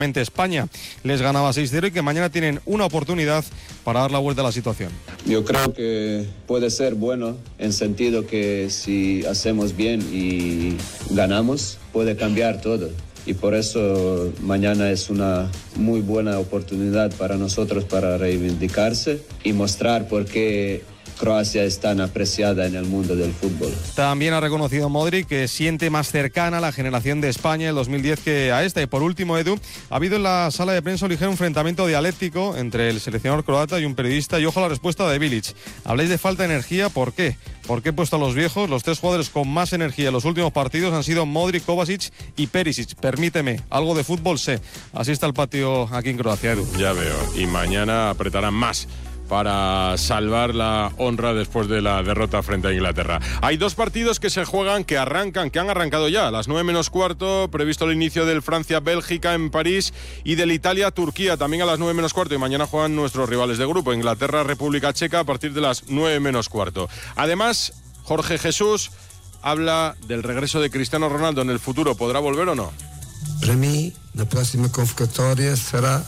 España les ganaba 6-0 y que mañana tienen una oportunidad para dar la vuelta a la situación. Yo creo que puede ser bueno en sentido que si hacemos bien y ganamos puede cambiar todo y por eso mañana es una muy buena oportunidad para nosotros para reivindicarse y mostrar por qué Croacia es tan apreciada en el mundo del fútbol. También ha reconocido Modric que siente más cercana a la generación de España del 2010 que a esta. Y por último, Edu, ha habido en la sala de prensa un ligero enfrentamiento dialéctico entre el seleccionador croata y un periodista. Y ojo a la respuesta de Bilic. Habláis de falta de energía, ¿por qué? ¿Por qué he puesto a los viejos? Los tres jugadores con más energía en los últimos partidos han sido Modric, Kovacic y Perisic. Permíteme, algo de fútbol sé. Así está el patio aquí en Croacia, Edu. Ya veo. Y mañana apretarán más para salvar la honra después de la derrota frente a Inglaterra. Hay dos partidos que se juegan, que han arrancado ya. A las 9:15, previsto el inicio del Francia-Bélgica en París y del Italia-Turquía también a las 9:15. Y mañana juegan nuestros rivales de grupo, Inglaterra-República Checa, a partir de las 9:15. Además, Jorge Jesús habla del regreso de Cristiano Ronaldo en el futuro. ¿Podrá volver o no? Para mí, la próxima convocatoria será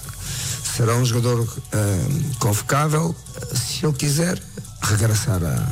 un jugador convocável, si él quiser, regresará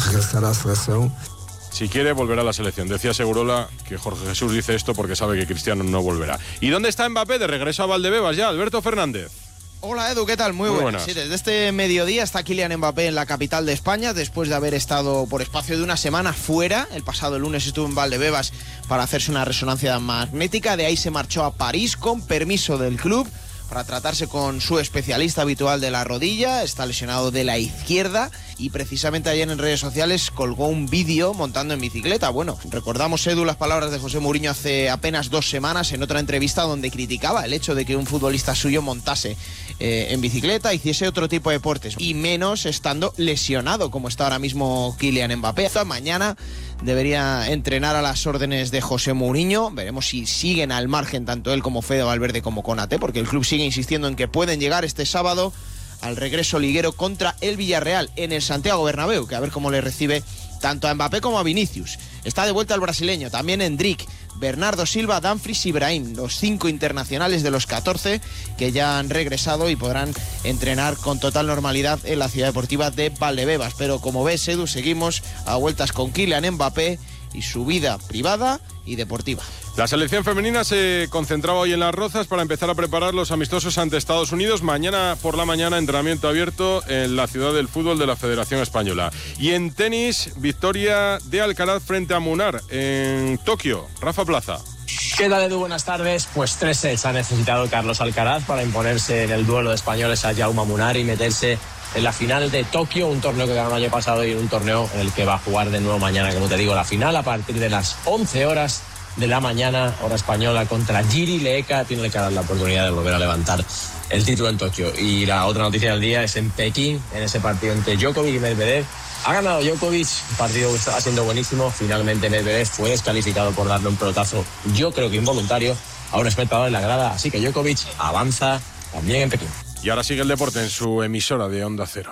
a la selección. Si quiere, volverá a la selección. Decía Segurola que Jorge Jesús dice esto porque sabe que Cristiano no volverá. ¿Y dónde está Mbappé? De regreso a Valdebebas ya, Alberto Fernández. Hola Edu, ¿qué tal? Muy buenas. Sí, desde este mediodía está Kylian Mbappé en la capital de España, después de haber estado por espacio de una semana fuera. El pasado lunes estuvo en Valdebebas para hacerse una resonancia magnética. De ahí se marchó a París con permiso del club para tratarse con su especialista habitual de la rodilla. Está lesionado de la izquierda y precisamente ayer en redes sociales colgó un vídeo montando en bicicleta. Bueno, recordamos, Edu, las palabras de José Mourinho hace apenas 2 semanas en otra entrevista donde criticaba el hecho de que un futbolista suyo montase en bicicleta, hiciese otro tipo de deportes y menos estando lesionado como está ahora mismo Kylian Mbappé. Mañana debería entrenar a las órdenes de José Mourinho. Veremos si siguen al margen tanto él como Fede Valverde como Konaté, porque el club sigue insistiendo en que pueden llegar este sábado al regreso liguero contra el Villarreal en el Santiago Bernabéu, que a ver cómo le recibe tanto a Mbappé como a Vinicius. Está de vuelta el brasileño, también Endrick, Bernardo Silva, Dumfries y Brahim, los 5 internacionales de los 14 que ya han regresado y podrán entrenar con total normalidad en la ciudad deportiva de Valdebebas. Pero como ves, Edu, seguimos a vueltas con Kylian Mbappé y su vida privada y deportiva. La selección femenina se concentraba hoy en Las Rozas para empezar a preparar los amistosos ante Estados Unidos. Mañana por la mañana, entrenamiento abierto en la ciudad del fútbol de la Federación Española. Y en tenis, victoria de Alcaraz frente a Munar en Tokio. Rafa Plaza. ¿Qué tal, Edu? Buenas tardes. Pues 3 sets ha necesitado Carlos Alcaraz para imponerse en el duelo de españoles a Jaume Munar y meterse en la final de Tokio, un torneo que ganó el año pasado y un torneo en el que va a jugar de nuevo mañana, como te digo, la final a partir de las 11 horas de la mañana, hora española, contra Jiri Leeka. Tiene que dar la oportunidad de volver a levantar el título en Tokio. Y la otra noticia del día es en Pekín, en ese partido entre Djokovic y Medvedev. Ha ganado Djokovic, un partido que está siendo buenísimo. Finalmente Medvedev fue descalificado por darle un pelotazo, yo creo que involuntario, a un espectador en la grada. Así que Djokovic avanza también en Pekín. Y ahora sigue el deporte en su emisora de Onda Cero.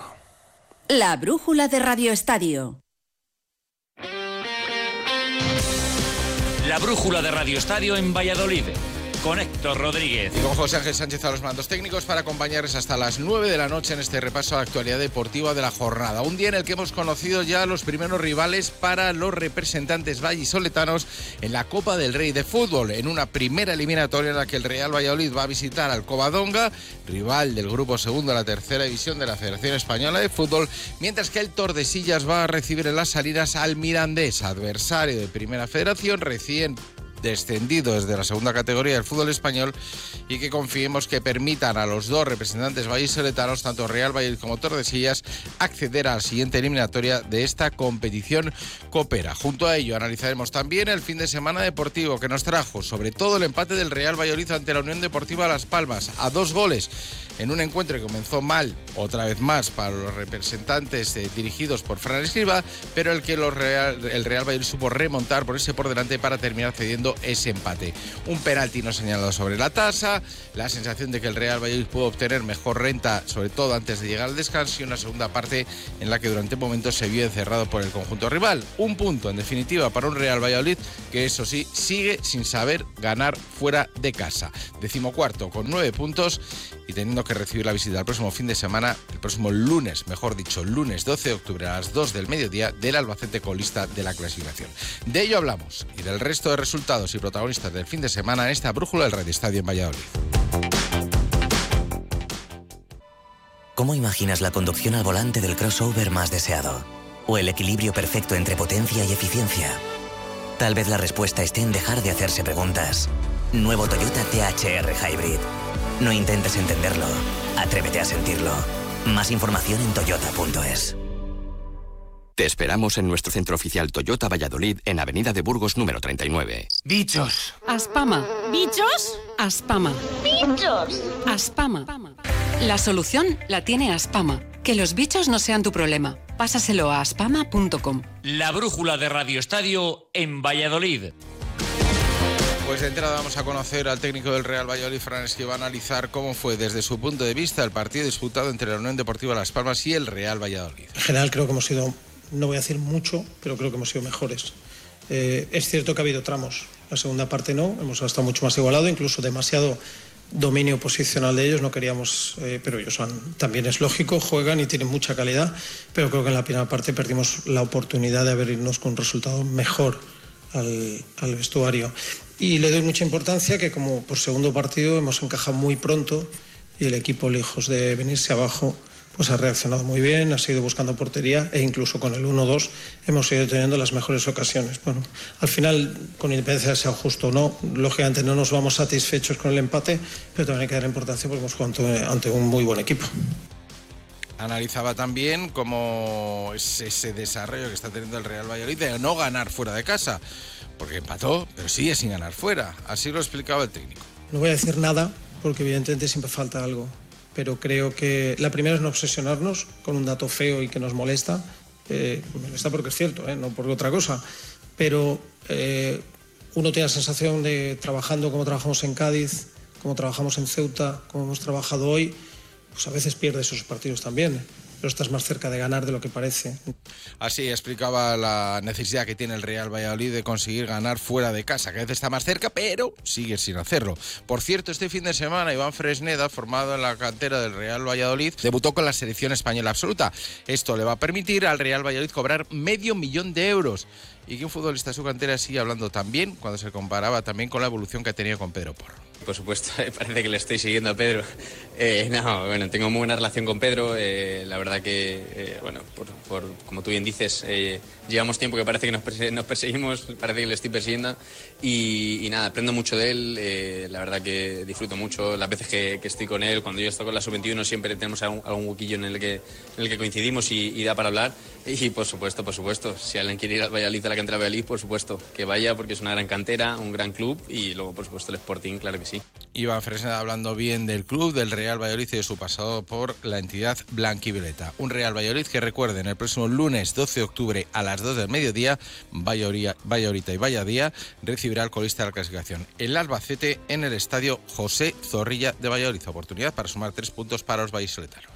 La brújula de Radio Estadio. La brújula de Radio Estadio en Valladolid, con Héctor Rodríguez. Y con José Ángel Sánchez a los mandos técnicos para acompañarles hasta las 9 de la noche en este repaso a la actualidad deportiva de la jornada. Un día en el que hemos conocido ya los primeros rivales para los representantes vallisoletanos en la Copa del Rey de Fútbol, en una primera eliminatoria en la que el Real Valladolid va a visitar al Covadonga, rival del grupo segundo de la tercera división de la Federación Española de Fútbol, mientras que el Tordesillas va a recibir en las Salinas al Mirandés, adversario de Primera Federación, recién descendido desde la segunda categoría del fútbol español, y que confiemos que permitan a los dos representantes vallisoletanos, tanto Real Valladolid como Tordesillas, acceder a la siguiente eliminatoria de esta competición copera. Junto a ello analizaremos también el fin de semana deportivo que nos trajo, sobre todo el empate del Real Valladolid ante la Unión Deportiva Las Palmas a 2 goles en un encuentro que comenzó mal, otra vez más, para los representantes dirigidos por Fran Escribá, pero el que el Real Valladolid supo remontar, ponerse por delante para terminar cediendo ese empate. Un penalti no señalado sobre la tasa, la sensación de que el Real Valladolid pudo obtener mejor renta, sobre todo antes de llegar al descanso, y una segunda parte en la que durante momentos se vio encerrado por el conjunto rival. Un punto, en definitiva, para un Real Valladolid que, eso sí, sigue sin saber ganar fuera de casa. 14º con 9 puntos y teniendo que recibir la visita el próximo fin de semana, el próximo lunes, mejor dicho, lunes 12 de octubre a las 2 del mediodía, del Albacete colista de la clasificación. De ello hablamos y del resto de resultados y protagonistas del fin de semana en esta brújula del Radio Estadio en Valladolid. ¿Cómo imaginas la conducción al volante del crossover más deseado? ¿O el equilibrio perfecto entre potencia y eficiencia? Tal vez la respuesta esté en dejar de hacerse preguntas. Nuevo Toyota THR Hybrid. No intentes entenderlo, atrévete a sentirlo. Más información en toyota.es. Te esperamos en nuestro centro oficial Toyota Valladolid en Avenida de Burgos número 39. ¡Bichos! Aspama. ¿Bichos? Aspama. ¡Bichos! Aspama. La solución la tiene Aspama. Que los bichos no sean tu problema. Pásaselo a aspama.com. La brújula de Radio Estadio en Valladolid. Pues de entrada vamos a conocer al técnico del Real Valladolid, Fran Escribá, va a analizar cómo fue desde su punto de vista el partido disputado entre la Unión Deportiva Las Palmas y el Real Valladolid. En general creo que hemos sido, no voy a decir mucho, pero creo que hemos sido mejores. Es cierto que ha habido tramos, la segunda parte no, hemos estado mucho más igualado, incluso demasiado dominio posicional de ellos, no queríamos, pero ellos también es lógico, juegan y tienen mucha calidad, pero creo que en la primera parte perdimos la oportunidad de habernos con un resultado mejor al vestuario. Y le doy mucha importancia que como por segundo partido hemos encajado muy pronto y el equipo, lejos de venirse abajo, pues ha reaccionado muy bien, ha seguido buscando portería e incluso con el 1-2 hemos seguido teniendo las mejores ocasiones. Bueno, al final, con independencia de sea justo o no, lógicamente no nos vamos satisfechos con el empate, pero también hay que dar importancia porque hemos jugado ante un muy buen equipo. Analizaba también cómo es ese desarrollo que está teniendo el Real Valladolid de no ganar fuera de casa, porque empató, pero sigue sin ganar fuera. Así lo explicaba el técnico. No voy a decir nada, porque evidentemente siempre falta algo, pero creo que la primera es no obsesionarnos con un dato feo y que nos molesta. Me molesta porque es cierto, no por otra cosa, pero uno tiene la sensación de, trabajando como trabajamos en Cádiz, como trabajamos en Ceuta, como hemos trabajado hoy, pues a veces pierdes esos partidos también, pero estás más cerca de ganar de lo que parece. Así explicaba la necesidad que tiene el Real Valladolid de conseguir ganar fuera de casa, que a veces está más cerca, pero sigue sin hacerlo. Por cierto, este fin de semana Iván Fresneda, formado en la cantera del Real Valladolid, debutó con la selección española absoluta. Esto le va a permitir al Real Valladolid cobrar $500,000 euros. Y que un futbolista de su cantera sigue hablando tan bien cuando se comparaba también con la evolución que ha tenido con Pedro Porro. Por supuesto, parece que le estoy siguiendo a Pedro. Tengo muy buena relación con Pedro. La verdad que, como tú bien dices, llevamos tiempo que parece que nos perseguimos, parece que le estoy persiguiendo. Y nada, aprendo mucho de él. La verdad que disfruto mucho las veces que estoy con él. Cuando yo estoy con la Sub-21 siempre tenemos algún huequillo en el que coincidimos y da para hablar. Y por supuesto, si alguien quiere ir al Valladolid, a la cantera de Valladolid, por supuesto, que vaya, porque es una gran cantera, un gran club, y luego, por supuesto, el Sporting, claro que sí. Iván Fresneda hablando bien del club, del Real Valladolid y de su pasado por la entidad blanquivioleta. Un Real Valladolid que, recuerden, el próximo lunes 12 de octubre a las 2 del mediodía, Valladolid y Valladía recibirá al colista de la clasificación, el Albacete, en el estadio José Zorrilla de Valladolid. Oportunidad para sumar 3 puntos para los vallisoletanos.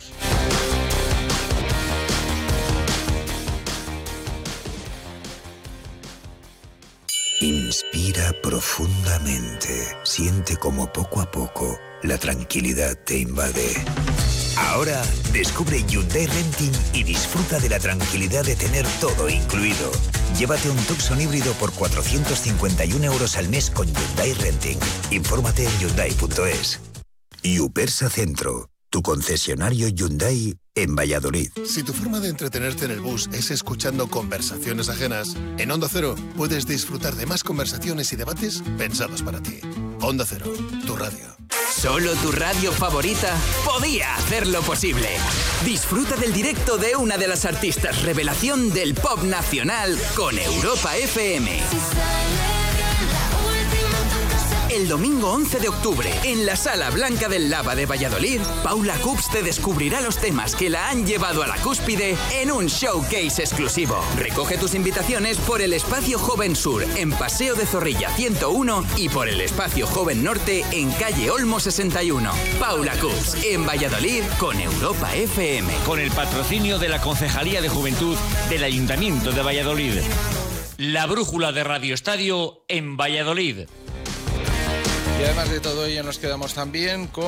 Inspira profundamente. Siente como poco a poco la tranquilidad te invade. Ahora descubre Hyundai Renting y disfruta de la tranquilidad de tener todo incluido. Llévate un Tucson híbrido por 451 euros al mes con Hyundai Renting. Infórmate en Hyundai.es. Yupersa Centro, tu concesionario Hyundai en Valladolid. Si tu forma de entretenerte en el bus es escuchando conversaciones ajenas, en Onda Cero puedes disfrutar de más conversaciones y debates pensados para ti. Onda Cero, tu radio. Solo tu radio favorita podía hacerlo posible. Disfruta del directo de una de las artistas revelación del pop nacional con Europa FM. El domingo 11 de octubre, en la Sala Blanca del Lava de Valladolid, Paula Coops te descubrirá los temas que la han llevado a la cúspide en un showcase exclusivo. Recoge tus invitaciones por el Espacio Joven Sur, en Paseo de Zorrilla 101, y por el Espacio Joven Norte, en calle Olmo 61. Paula Coops, en Valladolid, con Europa FM. Con el patrocinio de la Concejalía de Juventud del Ayuntamiento de Valladolid. La brújula de Radio Estadio en Valladolid. Y además de todo ello nos quedamos también con